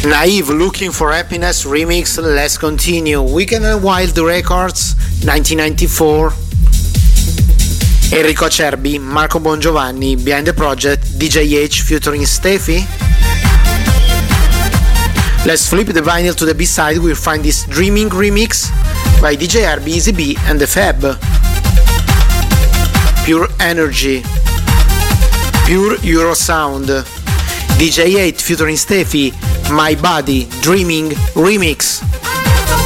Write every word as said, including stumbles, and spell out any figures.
Naive Looking for Happiness remix. Let's continue. Weekend and Wild Records nineteen ninety-four. Enrico Acerbi, Marco Bongiovanni, Behind the Project, D J H featuring Steffi. Let's flip the vinyl to the B-side. We'll find this Dreaming remix by D J Herbie, Easy B and The Fab. Pure Energy, Pure Euro Sound, D J eight featuring Steffi, My Body, Dreaming remix.